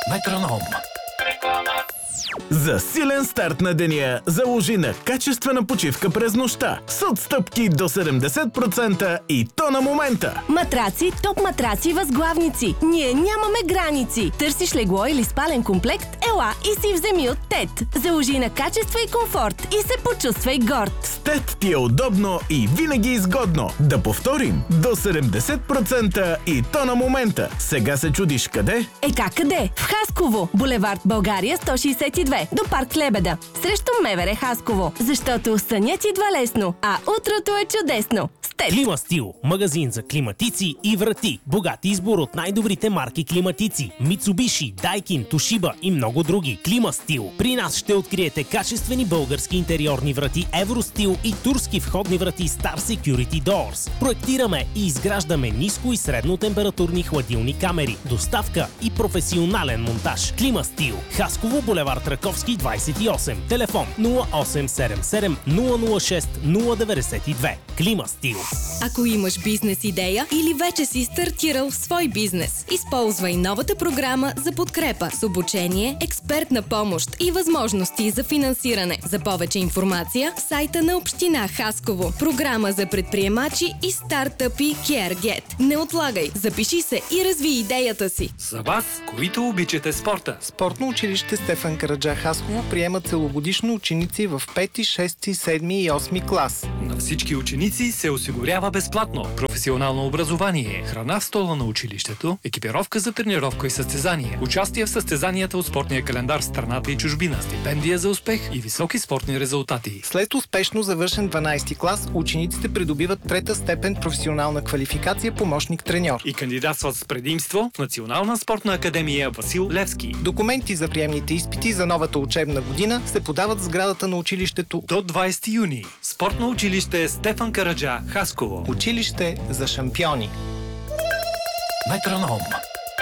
Метроном. За силен старт на деня заложи на качествена почивка през нощта с отстъпки до 70% и то на момента. Матраци, топ матраци, възглавници. Ние нямаме граници. Търсиш легло или спален комплект? Ела и си вземи от ТЕТ. Заложи на качество и комфорт и се почувствай горд. С ТЕТ ти е удобно и винаги изгодно. Да повторим, до 70% и то на момента. Сега се чудиш къде? Как къде? В Хасково. Булевард България 162. До парк Лебеда. Срещу МВР Хасково. Защото сънят идва лесно, а утрото е чудесно. Климастил. Магазин за климатици и врати. Богат избор от най-добрите марки климатици. Мицубиши, Дайкин, Тошиба и много други. Климастил. При нас ще откриете качествени български интериорни врати Евростил и турски входни врати Star Security Doors. Проектираме и изграждаме ниско и средно температурни хладилни камери. Доставка и професионален монтаж. Климастил. Хасково, булевард Раковски 28. Телефон 0877 006 092. Климастил. Ако имаш бизнес идея или вече си стартирал свой бизнес, използвай новата програма за подкрепа с обучение, експертна помощ и възможности за финансиране. За повече информация, сайта на община Хасково. Програма за предприемачи и стартъпи CareGet. Не отлагай, запиши се и разви идеята си. За вас, които обичате спорта. Спортно училище Стефан Караджа Хасково приема целогодишно ученици в 5, 6, 7 и 8 клас. На всички ученици се осигурява безплатно професионално образование, храна в стола на училището, екипировка за тренировка и състезания, участие в състезанията от спортния календар в страната и чужбина, стипендия за успех и високи спортни резултати. След успешно завършен 12-ти клас, учениците придобиват трета степен професионална квалификация помощник-треньор. И кандидатстват с предимство в Национална спортна академия Васил Левски. Документи за приемните изпити за новата учебна година се подават в сградата на училището До 20 юни. Спортно училище Стефан Караджа Хасково. Училище за шампиони. Метроном.